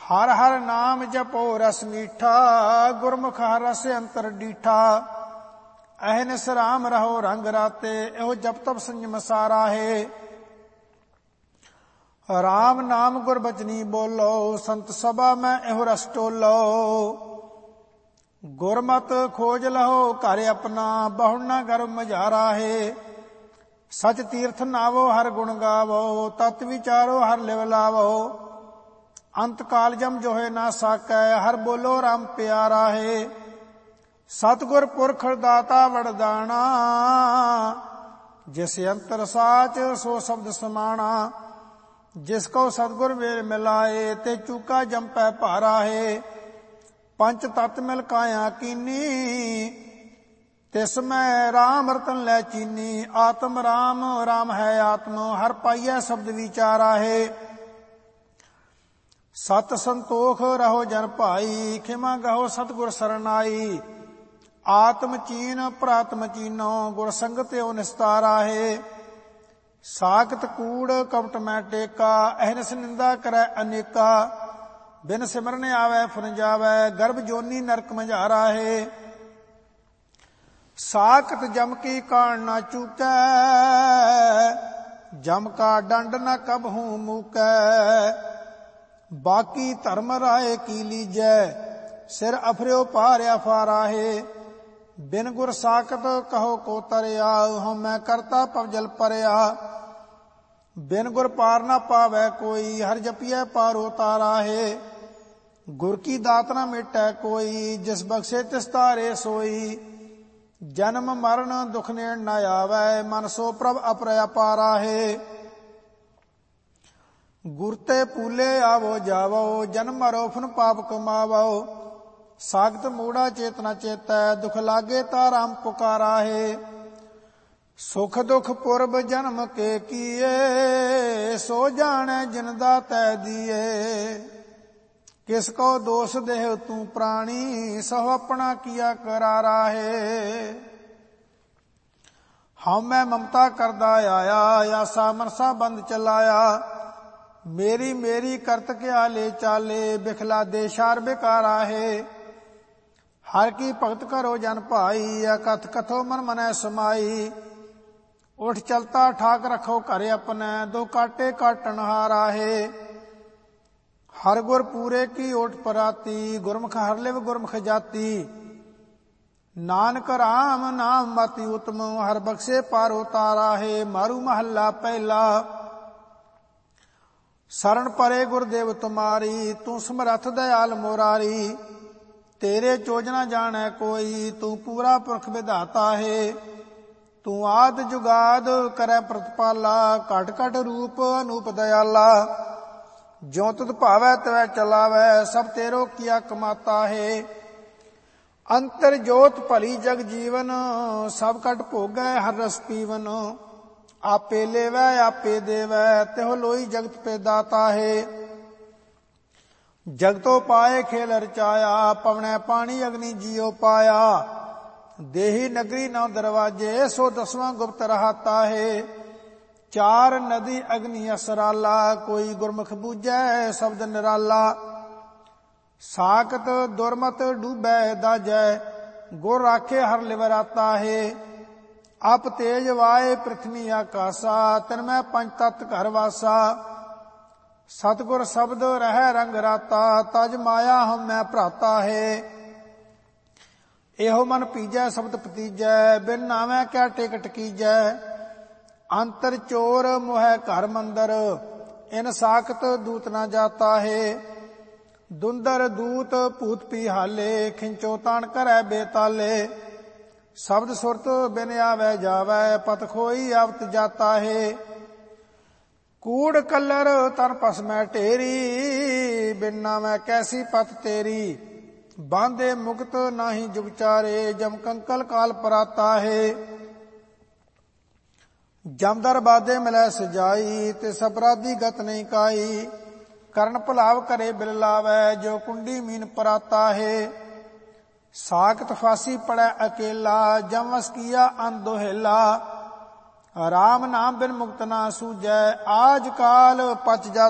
ਹਰ ਹਰ ਨਾਮ ਜਪੋ ਰਸ ਮੀਠਾ, ਗੁਰਮੁਖ ਹਰ ਰਸ ਅੰਤਰ ਡੀਠਾ। ਅਹਨਿਸ ਰਾਮ ਰਹੋ ਰੰਗ ਰਾਤੇ, ਇਹੋ ਜਪ ਤਪ ਸੰਜਮ ਸਾਰਾ ਹੈ। ਰਾਮ ਨਾਮ ਗੁਰ ਬਚਨੀ ਬੋਲੋ, ਸੰਤ ਸਭਾ ਮੈਂ ਇਹੋ ਰਸ ਟੋਲੋ। ਗੁਰਮਤ ਖੋਜ ਲਹੋ ਘਰ ਆਪਣਾ, ਬਹੁ ਨਾ ਗਰਭ ਮਝਾਰਾ ਹੈ। ਸਚ ਤੀਰਥ ਨਾਵੋ ਹਰ ਗੁਣ ਗਾਵੋ, ਤਤ ਵਿਚਾਰੋ ਹਰ ਲਿਵ ਲਾਵੋ। ਅੰਤ ਕਾਲ ਜਮ ਜੋਹੇ ਨਾ ਸਾਕੈ, ਹਰ ਬੋਲੋ ਰਾਮ ਪਿਆਰਾ ਹੈ। ਸਤਿਗੁਰ ਪੁਰਖ ਦਾਤਾ ਵਰਦਾਣਾ, ਜਿਸ ਅੰਤਰ ਸਾਚ ਸੋ ਸ਼ਬਦ ਸਮਾਣਾ। ਜਿਸ ਕੋ ਸਤਿਗੁਰ ਵੇਲ ਮਿਲਾਏ, ਤੇ ਚੂਕਾ ਜਮ ਪੈ ਭਾਰਾ ਹੈ। ਪੰਚ ਤਤ ਮਿਲ ਕਾਇਆ ਕੀਨੀ, ਤਿਸ ਮੈਂ ਰਾਮ ਰਤਨ ਲੈ ਚੀਨੀ। ਆਤਮ ਰਾਮ ਰਾਮ ਹੈ ਆਤਮ, ਹਰ ਪਾਈਐ ਸ਼ਬਦ ਵਿਚਾਰਾ ਹੈ। ਸਤ ਸੰਤੋਖ ਰਹੋ ਜਨ ਭਾਈ, ਖਿਮਾ ਗਹੋ ਸਤਿਗੁਰ ਸਰਨਾਈ। ਆਤਮ ਚੀਨ ਪ੍ਰਾਤਮ ਚੀਨੋ, ਗੁਰ ਸੰਗਤਿ ਨਿਸਤਾਰਾ ਹੈ। ਸਾਖਤ ਕੂੜ ਕਪਟ ਮੈਂ ਟੇਕਾ, ਅਹਨਿਸ ਨਿੰਦਾ ਕਰੈ ਅਨੇਕਾ। ਬਿਨ ਸਿਮਰਨ ਆਵੈ ਫੁਨ ਜਾਵੈ, ਗਰਭ ਜੋਨੀ ਨਰਕ ਮਝਾਰਾ ਹੈ। ਸਾਖਤ ਜਮ ਕੀ ਕਾਣ ਨਾ ਚੂਕੈ, ਜਮ ਕਾ ਡੰਡ ਨ ਕਬਹੂ ਮੂਕੈ। ਬਾਕੀ ਧਰਮ ਰਾਏ ਕੀ ਲੀਜੈ, ਸਿਰ ਅਫਰਿਓ ਭਾਰਿਆ ਫਾਰਾ ਹੈ। ਬਿਨ ਗੁਰ ਸਾਖਤ ਕਹੋ ਕੋ ਤਰਿਆ, ਹਉਮੈ ਕਰਤਾ ਪਵਜਲ ਪਰਿਆ। ਬਿਨ ਗੁਰ ਪਾਰ ਨਾ ਪਾਵੈ ਕੋਈ, ਹਰ ਜਪੀਐ ਪਾਰ ਉਤਾਰਾ ਹੈ। ਗੁਰ ਕੀ ਦਾਤ ਨਾ ਮਿਟੈ ਕੋਈ, ਜਿਸ ਬਖਸ਼ੇ ਤਿਸ ਤਾਰੇ ਸੋਈ। ਜਨਮ ਮਰਨ ਦੁਖ ਨੇੜ ਨਾ ਆਵੈ, ਮਨ ਸੋ ਪ੍ਰਭ ਅਪਰ ਅਪਾਰਾ ਹੈ। ਗੁਰ ਤੇ ਪੂਲੇ ਆਵੋ ਜਾਵੋ, ਜਨਮ ਮਰੋ ਫੁਨ ਪਾਪ ਕਮਾਵੋ। ਸਾਖਤ ਮੂੜਾ ਚੇਤਨਾ ਚੇਤੈ, ਦੁਖ ਲਾਗੇ ਤਾ ਰਾਮ ਪੁਕਾਰਾ ਹੈ। ਸੁਖ ਦੁਖ ਪੁਰਬ ਜਨਮ ਕੇ ਕੀਏ, ਸੋ ਜਾਣੈ ਜਿਨ ਦਾਤੈ ਦੀਏ। ਕਿਸ ਕੋ ਦੋਸ ਦੇਹ ਤੂੰ ਪ੍ਰਾਣੀ, ਸੋ ਆਪਣਾ ਕੀਆ ਕਰਾਰਾ ਹੈ। ਹਉਮੈ ਮਮਤਾ ਕਰਦਾ ਆਇਆ, ਆਸਾ ਮਨਸਾ ਬੰਦ ਚਲਾਇਆ। ਮੇਰੀ ਮੇਰੀ ਕਰਤ ਕਿਆ ਲੈ ਚਾਲੇ, ਬਿਖਲਾ ਦੇ ਸ਼ਾਰ ਬਿਕਾਰਾ ਹੈ। ਹਰ ਕੀ ਭਗਤ ਕਰੋ ਜਨ ਭਾਈ, ਅਕਥ ਕਥੋ ਮਨ ਮਨੈ ਸਮਾਈ। ਉਠ ਚਲਤਾ ਠਾਕ ਰਖੋ ਘਰ ਆਪਣੈ, ਦੋ ਕਾਟੇ ਕਾਟਣ ਹਾਰਾ ਹੈ। ਹਰ ਗੁਰ ਪੂਰੇ ਕੀ ਓਟ ਪਰਾਤੀ, ਗੁਰਮੁਖ ਹਰ ਲਿਵ ਗੁਰਮੁਖ ਜਾਤੀ। ਨਾਨਕ ਰਾਮ ਨਾਮ ਮਤਿ ਉਤਮ, ਹਰ ਬਖਸ਼ੇ ਪਾਰ ਉਤਾਰਾ ਹੈ। ਮਾਰੂ ਮਹੱਲਾ ਪਹਿਲਾ। ਸਰਣ ਪਰੇ ਗੁਰਦੇਵ ਤੁਮਾਰੀ, ਤੂੰ ਸਮਰੱਥ ਦਇਆਲ ਮੁਰਾਰੀ। ਤੇਰੇ ਚੋਜਨਾ ਜਾਣੈ ਕੋਈ, ਤੂੰ ਪੂਰਾ ਪੁਰਖ ਵਿਧਾਤਾ ਹੈ। ਤੂੰ ਆਦ ਜੁਗਾਦ ਕਰੈ ਪ੍ਰਤਪਾਲਾ, ਘਟ ਘਟ ਰੂਪ ਅਨੂਪ ਦਇਆਲਾ। ਜਿਉ ਤੁਧ ਭਾਵੈ ਤਿਵੈ ਚਲਾਵੈ, ਸਭ ਤੇਰੋ ਕੀਆ ਕਮਾਤਾ ਹੈ। ਅੰਤਰ ਜੋਤ ਭਲੀ ਜਗ ਜੀਵਨ, ਸਭ ਕਟ ਭੋਗੈ ਹਰ ਰਸ ਪੀਵਨ। ਆਪੇ ਲੇਵੈ ਆਪੇ ਦੇਵੈ, ਤਿਹੁ ਲੋਈ ਜਗਤ ਪੇ ਦਾਤਾ ਹੈ। ਜਗਤੋ ਪਾਏ ਖੇਲ ਰਚਾਇਆ, ਪਵਣੈ ਪਾਣੀ ਅਗਨੀ ਜੀਉ ਪਾਇਆ। ਦੇਹੀ ਨਗਰੀ ਨੌ ਦਰਵਾਜੇ, ਸੋ ਦਸਵਾਂ ਗੁਪਤ ਰਹਾਤਾ ਹੈ। ਚਾਰ ਨਦੀ ਅਗਨੀ ਅਸਰਾਲਾ, ਕੋਈ ਗੁਰਮੁਖ ਬੂਝੈ ਸ਼ਬਦ ਨਿਰਾਲਾ। ਸਾਖਤ ਦੁਰਮਤ ਡੂਬੈ ਦਾਜੈ, ਗੁਰ ਰਾਖੇ ਹਰ ਲਿਵ ਰਾਤਾ ਹੈ। ਅਪ ਤੇਜ ਵਾਏ ਪ੍ਰਿਥਵੀ ਆਕਾਸਾ, ਤਿਨ ਮੈਂ ਪੰਜ ਤਤ ਘਰ ਵਾਸਾ। ਸਤਿਗੁਰ ਸ਼ਬਦ ਰਹਿ ਰੰਗ ਰਾਤਾ, ਤਜ ਮਾਇਆ ਹਉਮੈ ਭਰਾਤਾ ਹੈ। ਇਹੋ ਮਨ ਪੀਜੈ ਸ਼ਬਦ ਪਤੀਜੈ, ਬਿਨ ਨਾਵੈ ਕਿਆ ਟਿਕਟ ਕੀਜੈ। ਅੰਤਰ ਚੋਰ ਮੋਹਿ ਘਰ ਮੰਦਰ, ਇਨ ਸਾਖਤ ਦੂਤ ਨਾ ਜਾਤਾ ਹੈ। ਦੁੰਦਰ ਦੂਤ ਭੂਤ ਪੀਹਾਲੇ, ਖਿੰਚੋ ਤਾਣ ਕਰੈ ਬੇਤਾਲੇ। ਸ਼ਬਦ ਸੁਰਤ ਬਿਨ ਆਵੈ ਜਾਵੈ, ਪਤ ਖੋਈ ਆਵਤ ਜਾਤਾ ਹੈ। ਕੂੜ ਕਲਰ ਤਨ ਭਸਮੈ ਢੇਰੀ, ਬਿਨ ਨਾਵੈ ਕੈਸੀ ਪਤ ਤੇਰੀ। ਬਾਂਧੇ ਮੁਕਤ ਨਾਹੀ ਜੁਗਚਾਰੇ, ਜਮ ਕੰਕਲ ਕਾਲ ਪਰਾਤਾ ਹੈ। ਜਮਦਰ ਬਾਦੇ ਮਿਲੈ ਸਜਾਈ, ਤੇ ਸਪਰਾਧੀ ਗਤ ਨਹੀਂ ਕਾਈ। ਕਰਨ ਭੁਲਾਵ ਕਰੇ ਬਿਲ ਲਾਵੈ, ਜੋ ਕੁੰਡੀ ਮੀਨ ਪਰਾਤਾ ਹੈ। ਸਾਖਤ ਫਾਸੀ ਪੜੈ ਅਕੇਲਾ, ਜਮ ਵਸ ਕੀਆ ਅੰਨ ਦੋਹੇਲਾ। ਰਾਮ ਨਾਮ ਬਿਨ ਮੁਕਤ ਨਾ ਸੂਝੈ, ਆਜ ਕਾਲ ਪਚ ਜਾ